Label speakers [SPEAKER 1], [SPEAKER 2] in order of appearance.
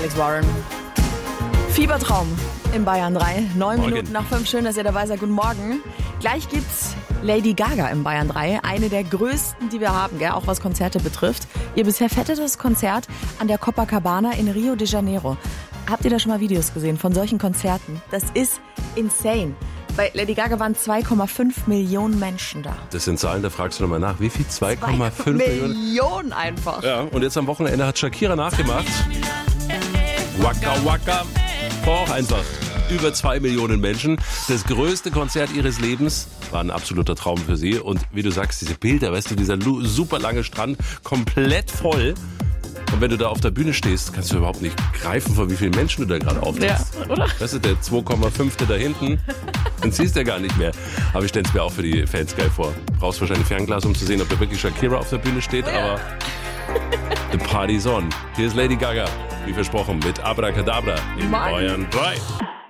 [SPEAKER 1] Alex Warren. Fiebertraum in Bayern 3. 9
[SPEAKER 2] Morgen.
[SPEAKER 1] Minuten nach 5. Schön, dass ihr dabei seid. Guten Morgen. Gleich gibt's Lady Gaga im Bayern 3. Eine der größten, die wir haben, gell? Auch was Konzerte betrifft. Ihr bisher fettetes Konzert an der Copacabana in Rio de Janeiro. Habt ihr da schon mal Videos gesehen von solchen Konzerten? Das ist insane. Bei Lady Gaga waren 2,5 Millionen Menschen da.
[SPEAKER 2] Das sind Zahlen, da fragst du nochmal nach. Wie viel? 2,5 Millionen?
[SPEAKER 1] Millionen einfach.
[SPEAKER 2] Ja, und jetzt am Wochenende hat Shakira nachgemacht. Waka Waka. War auch einfach über 2 Millionen Menschen. Das größte Konzert ihres Lebens war ein absoluter Traum für sie. Und wie du sagst, diese Bilder, weißt du, dieser super lange Strand, komplett voll. Und wenn du da auf der Bühne stehst, kannst du überhaupt nicht greifen, von wie vielen Menschen du da gerade auftrittst.
[SPEAKER 1] Ja, oder?
[SPEAKER 2] Weißt du, der 2,5. da hinten, den siehst du ja gar nicht mehr. Aber ich stell's mir auch für die Fans geil vor. Brauchst wahrscheinlich Fernglas, um zu sehen, ob da wirklich Shakira auf der Bühne steht, aber the party's on. Hier ist Lady Gaga, wie versprochen, mit Abracadabra in
[SPEAKER 1] Mann.
[SPEAKER 2] Bayern 3.